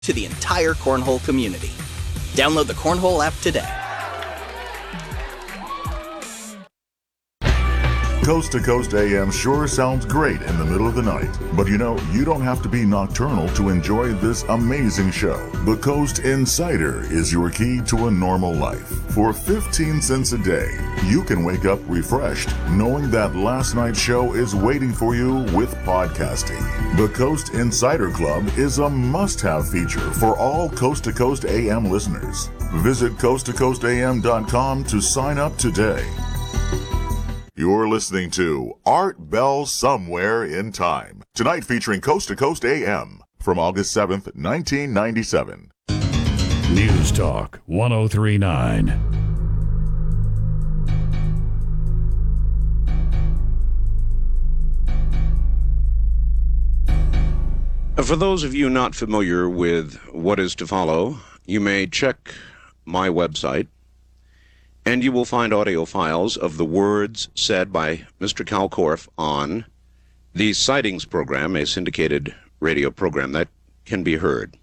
to the entire cornhole community. Download the Cornhole app today. Coast to Coast AM sure sounds great in the middle of the night. But you know, you don't have to be nocturnal to enjoy this amazing show. The Coast Insider is your key to a normal life. For 15 cents a day, you can wake up refreshed, knowing that last night's show is waiting for you with podcasting. The Coast Insider Club is a must-have feature for all Coast to Coast AM listeners. Visit coasttocoastam.com to sign up today. You're listening to Art Bell Somewhere in Time. Tonight featuring Coast to Coast AM from August 7th, 1997. News Talk 1039. For those of you not familiar with what is to follow, you may check my website, and you will find audio files of the words said by Mr. Cal Korff on the Sightings program, a syndicated radio program that can be heard.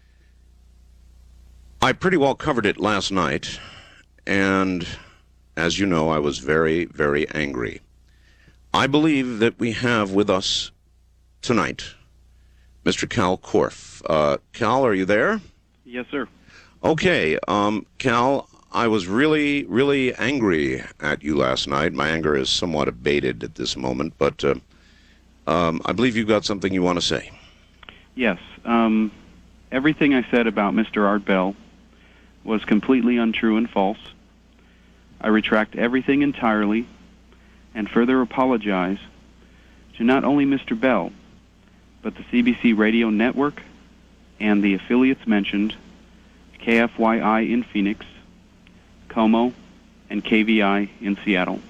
I pretty well covered it last night, and as you know, I was very, very angry. I believe that we have with us tonight Mr. Cal Korff. Cal, are you there? Yes, sir. Okay, Cal, I was really, really angry at you last night. My anger is somewhat abated at this moment, but I believe you've got something you want to say. Yes. Everything I said about Mr. Art Bell was completely untrue and false. I retract everything entirely and further apologize to not only Mr. Bell, but the CBC radio network and the affiliates mentioned, KFYI in Phoenix, KOMO, and KVI in Seattle.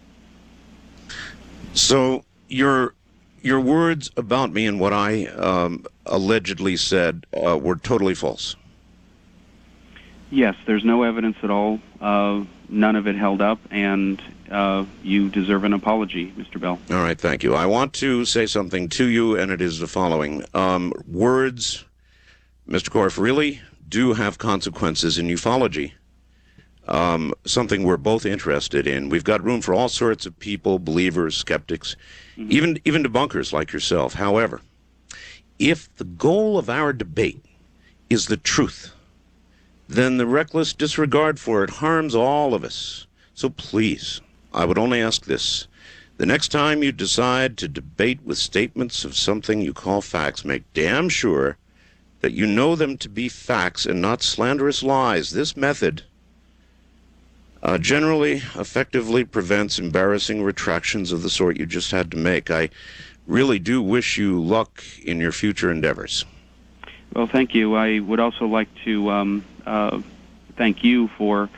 So your words about me and what I allegedly said were totally false. Yes, there's no evidence at all. None of it held up, and you deserve an apology, Mr. Bell. All right, thank you. I want to say something to you, and it is the following. Words, Mr. Korff, really do have consequences in ufology. Something we're both interested in. We've got room for all sorts of people, believers, skeptics, even debunkers like yourself. However, if the goal of our debate is the truth, then the reckless disregard for it harms all of us. So please, I would only ask this. The next time you decide to debate with statements of something you call facts, make damn sure that you know them to be facts and not slanderous lies. This method generally effectively prevents embarrassing retractions of the sort you just had to make. I really do wish you luck in your future endeavors. Well, thank you. I would also like to thank you for,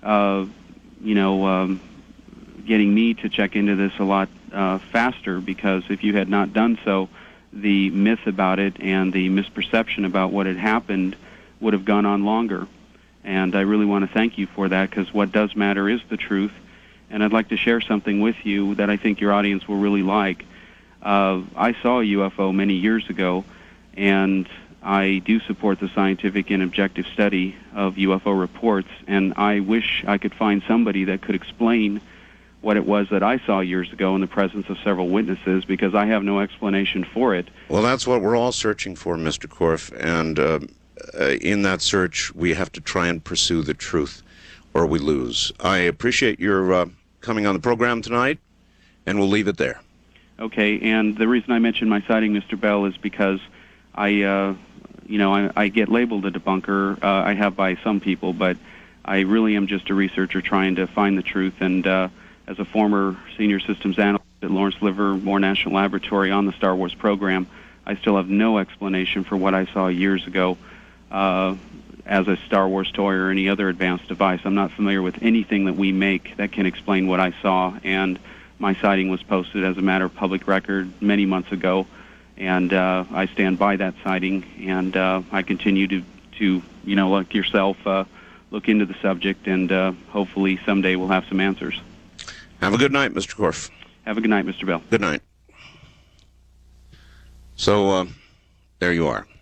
getting me to check into this a lot faster, because if you had not done so, the myth about it and the misperception about what had happened would have gone on longer. And I really want to thank you for that, because what does matter is the truth. And I'd like to share something with you that I think your audience will really like. I saw a UFO many years ago, and I do support the scientific and objective study of UFO reports, and I wish I could find somebody that could explain what it was that I saw years ago in the presence of several witnesses, because I have no explanation for it. Well, that's what we're all searching for, Mr. Korff, and in that search, we have to try and pursue the truth, or we lose. I appreciate your coming on the program tonight, and we'll leave it there. Okay, and the reason I mentioned my sighting, Mr. Bell, is because I get labeled a debunker. I have by some people, but I really am just a researcher trying to find the truth. And as a former senior systems analyst at Lawrence Livermore National Laboratory on the Star Wars program, I still have no explanation for what I saw years ago as a Star Wars toy or any other advanced device. I'm not familiar with anything that we make that can explain what I saw, and my sighting was posted as a matter of public record many months ago, and I stand by that sighting, and I continue to like yourself, look into the subject, and hopefully someday we'll have some answers. Have a good night, Mr. Korff. Have a good night, Mr. Bell. Good night. So, there you are.